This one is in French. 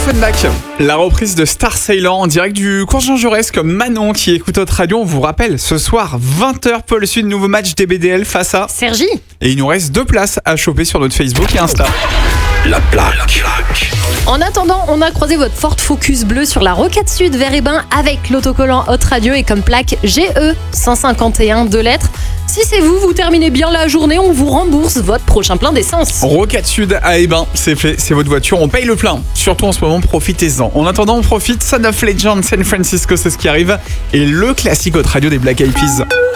Offenbach, la reprise de Star Sailor en direct du cours Jean Jaurès comme Manon qui écoute notre radio. On vous rappelle, ce soir 20h, Pôle Sud, nouveau match DBDL face à Sergi. Et il nous reste 2 places à choper sur notre Facebook et Insta. La plaque. En attendant, on a croisé votre Ford Focus bleu sur la Rocade Sud vers Hébin avec l'autocollant Hot Radio et comme plaque GE 151 2 lettres. Si c'est vous, vous terminez bien la journée, on vous rembourse votre prochain plein d'essence. Rocade Sud à Hébin, c'est fait, c'est votre voiture, on paye le plein. Surtout en ce moment, profitez-en. En attendant, on profite. Son of Legend, San Francisco, c'est ce qui arrive. Et le classique Hot Radio des Black Eyed Peas.